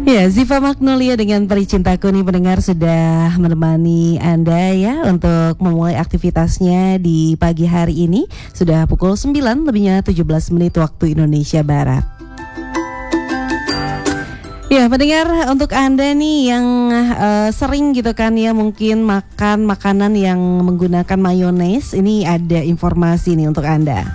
Ya, Ziva Magnolia dengan Peri Cintaku nih pendengar sudah menemani Anda ya untuk memulai aktivitasnya di pagi hari ini. Sudah pukul 9 lebihnya 17 menit waktu Indonesia Barat. Ya, pendengar, untuk Anda nih yang sering gitu kan ya mungkin makan makanan yang menggunakan mayones, ini ada informasi nih untuk Anda.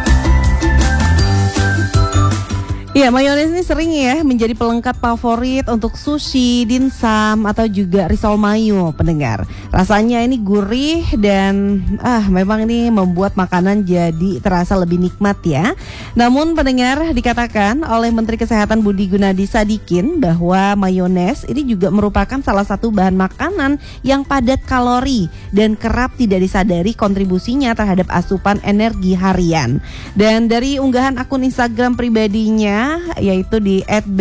Ya, mayones ini sering ya menjadi pelengkap favorit untuk sushi, dimsum, atau juga risol mayo, pendengar. Rasanya ini gurih dan memang ini membuat makanan jadi terasa lebih nikmat ya. Namun pendengar, dikatakan oleh Menteri Kesehatan Budi Gunadi Sadikin bahwa mayones ini juga merupakan salah satu bahan makanan yang padat kalori dan kerap tidak disadari kontribusinya terhadap asupan energi harian. Dan dari unggahan akun Instagram pribadinya yaitu di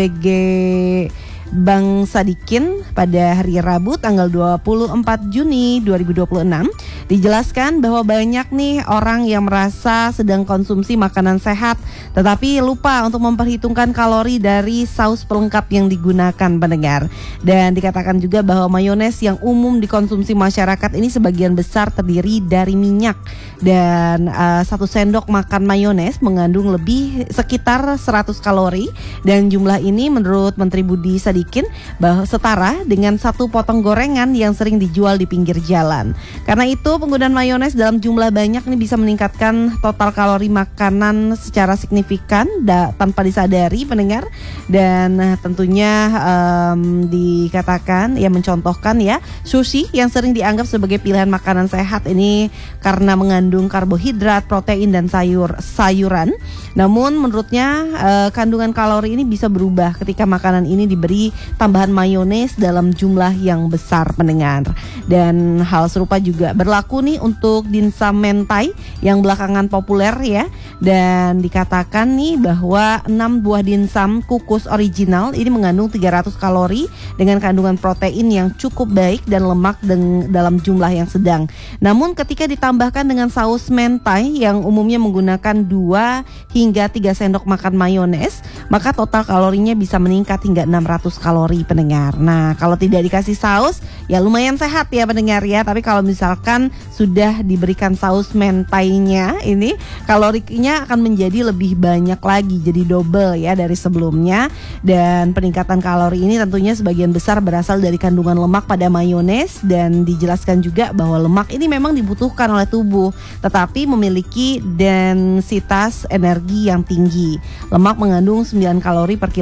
@bg_bang_sadikin pada hari Rabu tanggal 24 Juni 2026 dijelaskan bahwa banyak nih orang yang merasa sedang konsumsi makanan sehat tetapi lupa untuk memperhitungkan kalori dari saus pelengkap yang digunakan, pendengar. Dan dikatakan juga bahwa mayones yang umum dikonsumsi masyarakat ini sebagian besar terdiri dari minyak dan 1 sendok makan mayones mengandung lebih sekitar 100 kalori dan jumlah ini menurut Menteri Budi Sadikin bahwa setara dengan 1 potong gorengan yang sering dijual di pinggir jalan. Karena itu penggunaan mayones dalam jumlah banyak ini bisa meningkatkan total kalori makanan secara signifikan tanpa disadari, pendengar. Dan tentunya dikatakan ya, mencontohkan ya, sushi yang sering dianggap sebagai pilihan makanan sehat ini karena mengandung karbohidrat, protein dan sayuran. Namun menurutnya kandungan kalori ini bisa berubah ketika makanan ini diberi tambahan mayones dalam jumlah yang besar, pendengar. Dan hal serupa juga berlaku nih untuk dimsum mentai yang belakangan populer ya. Dan dikatakan nih bahwa 6 buah dimsum kukus original ini mengandung 300 kalori dengan kandungan protein yang cukup baik dan lemak dalam jumlah yang sedang. Namun ketika ditambahkan dengan saus mentai yang umumnya menggunakan 2 hingga 3 sendok makan mayones, maka total kalorinya bisa meningkat hingga 600 kalori, pendengar. Nah, kalau tidak dikasih saus ya lumayan sehat ya, pendengar ya. Tapi kalau misalkan sudah diberikan saus mentainya, ini kalorinya akan menjadi lebih banyak lagi, jadi double ya dari sebelumnya. Dan peningkatan kalori ini tentunya sebagian besar berasal dari kandungan lemak pada mayones. Dan dijelaskan juga bahwa lemak ini memang dibutuhkan oleh tubuh, tetapi memiliki densitas energi yang tinggi. Lemak mengandung 9 kalori per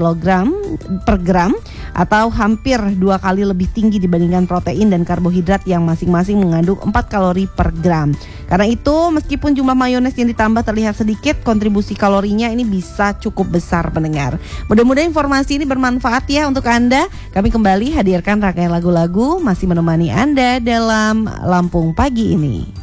gram atau hampir 2 kali lebih tinggi dibandingkan protein dan karbohidrat yang masing-masing mengandung 4 kalori per gram. Karena itu meskipun jumlah mayones yang ditambah terlihat sedikit, kontribusi kalorinya ini bisa cukup besar, pendengar. Mudah-mudahan informasi ini bermanfaat ya untuk Anda. Kami kembali hadirkan rangkaian lagu-lagu masih menemani Anda dalam Lampung Pagi ini.